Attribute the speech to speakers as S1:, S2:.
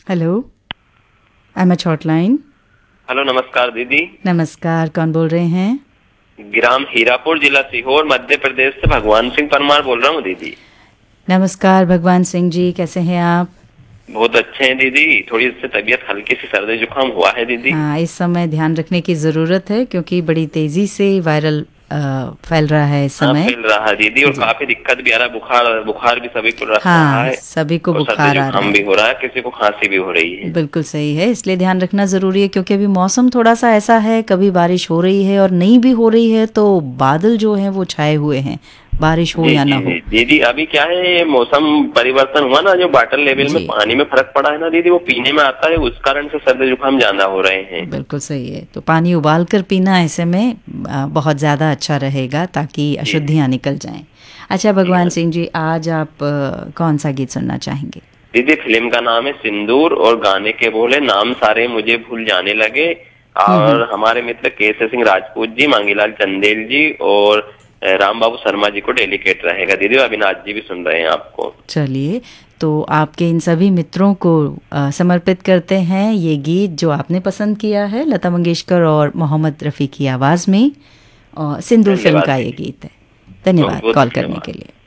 S1: Hello, MH hotline.
S2: Hello, नमस्कार दीदी।
S1: नमस्कार, कौन बोल रहे हैं?
S2: ग्राम हीरापुर, जिला सीहोर, मध्य प्रदेश से भगवान सिंह परमार बोल रहा हूँ दीदी।
S1: नमस्कार भगवान सिंह जी, कैसे हैं आप?
S2: बहुत अच्छे हैं दीदी। थोड़ी सी तबीयत हल्की सी सर्दी जुकाम हुआ है दीदी।
S1: हाँ, इस समय ध्यान रखने की ज़रूरत है क्योंकि बड़ी तेज़ी से वायरल फैल रहा है इस
S2: हाँ,
S1: समय।
S2: फैल रहा है दीदी, और
S1: जी।
S2: काफी दिक्कत भी आ रहा है। बुखार बुखार भी सभी को रहा
S1: हाँ,
S2: है,
S1: सभी को
S2: और सर्दी
S1: बुखार आ रहा
S2: जुकाम
S1: है।
S2: भी हो रहा है, किसी को खांसी भी हो रही है।
S1: बिल्कुल सही है, इसलिए ध्यान रखना ज़रूरी है क्योंकि अभी मौसम थोड़ा सा ऐसा है, कभी बारिश हो रही है और नहीं भी हो रही है, तो बादल जो हैं वो छाए हुए हैं, बारिश हो
S2: जी
S1: या ना
S2: जी
S1: हो।
S2: जी दीदी, अभी क्या है, ये मौसम परिवर्तन हुआ ना, जो वाटर लेवल में
S1: जी,
S2: पानी में फर्क पड़ा है ना दीदी, वो पीने में आता है, उस कारण से सर्दी जुकाम ज्यादा हो रहे हैं।
S1: बिल्कुल सही है। तो पानी उबाल कर पीना ऐसे में बहुत ज़्यादा अच्छा रहेगा ताकि
S2: जी जी
S1: अशुद्धियाँ निकल जाएं। अच्छा
S2: जी
S1: भगवान
S2: हाँ
S1: सिंह जी, आज आप कौन सा गीत सुनना चाहेंगे?
S2: दीदी, फिल्म का नाम है सिंदूर, और गाने के बोले नाम सारे मुझे भूल जाने लगे।
S1: हम्म।
S2: और हमारे मित्र केसर सिंह राजपूत जी, मांगीलाल चंदेल जी और राम बाबू शर्मा जी को डेलिकेट रहेगा दीदी। अविनाश जी भी सुन रहे हैं आपको।
S1: चलिए, तो आपके इन सभी मित्रों को समर्पित करते हैं ये गीत जो आपने पसंद किया है, लता मंगेशकर और मोहम्मद रफ़ी की आवाज़ में। और सिंदूर फिल्म
S2: धन्यवाद
S1: का ये
S2: दीदी,
S1: गीत है।
S2: बहुत
S1: धन्यवाद
S2: बहुत
S1: कॉल करने
S2: धन्यवाद।
S1: के लिए।